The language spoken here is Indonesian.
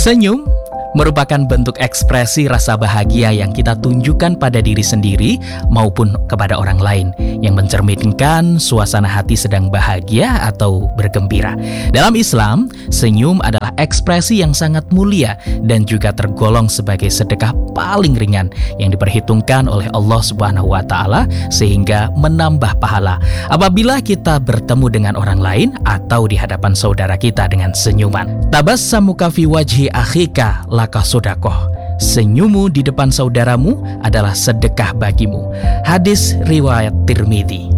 Senyum merupakan bentuk ekspresi rasa bahagia yang kita tunjukkan pada diri sendiri maupun kepada orang lain, yang mencerminkan suasana hati sedang bahagia atau bergembira. Dalam Islam, senyum adalah ekspresi yang sangat mulia dan juga tergolong sebagai sedekah paling ringan yang diperhitungkan oleh Allah Subhanahu wa Ta'ala, sehingga menambah pahala apabila kita bertemu dengan orang lain atau di hadapan saudara kita dengan senyuman. Tabassamuka fi wajhi akhika laka sodakoh. Senyummu di depan saudaramu adalah sedekah bagimu. Hadis riwayat Tirmidzi.